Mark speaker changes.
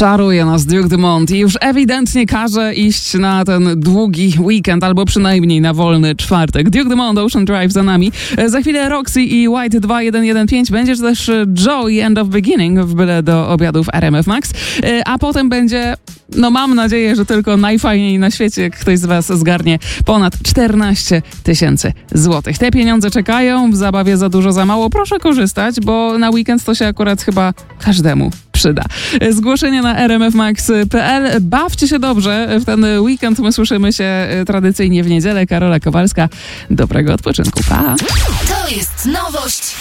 Speaker 1: Czaruje nas Duke Dumont i już ewidentnie każe iść na ten długi weekend, albo przynajmniej na wolny czwartek. Duke Dumont, Ocean Drive za nami. Za chwilę Roxy i White 2115. Będzie też Joe i End of Beginning w byle do obiadów RMF Max. A potem będzie, no mam nadzieję, że tylko najfajniej na świecie, jak ktoś z was zgarnie ponad 14 000 złotych. Te pieniądze czekają, w zabawie za dużo, za mało. Proszę korzystać, bo na weekend to się akurat chyba każdemu przyda. Zgłoszenia na rmfmax.pl. Bawcie się dobrze w ten weekend. My słyszymy się tradycyjnie w niedzielę. Karola Kowalska. Dobrego odpoczynku. Pa!
Speaker 2: To jest nowość